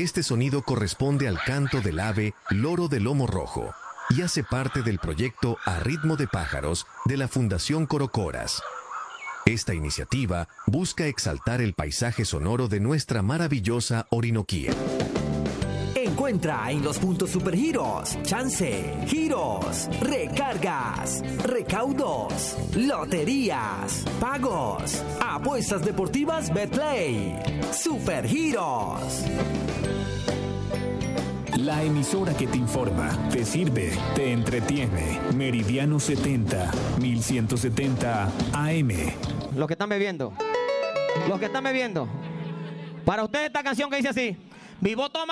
Este sonido corresponde al canto del ave loro de lomo rojo y hace parte del proyecto A Ritmo de Pájaros de la Fundación Corocoras. Esta iniciativa busca exaltar el paisaje sonoro de nuestra maravillosa Orinoquía. Encuentra en los puntos Supergiros, chance, giros, recargas, recaudos, loterías, pagos, apuestas deportivas Betplay. Supergiros. La emisora que te informa, te sirve, te entretiene. Meridiano 70, 1170 AM. Los que están bebiendo. Para ustedes esta canción que dice así. Vivo toma